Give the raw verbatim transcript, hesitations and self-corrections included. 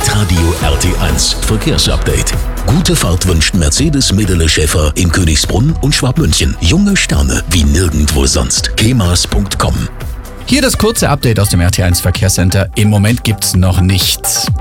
Hitradio R T eins Verkehrsupdate. Gute Fahrt wünscht Mercedes Medele Schäfer in Königsbrunn und Schwabmünchen. Junge Sterne wie nirgendwo sonst. kemas punkt com. Hier das kurze Update aus dem R T eins Verkehrscenter. Im Moment gibt's noch nichts.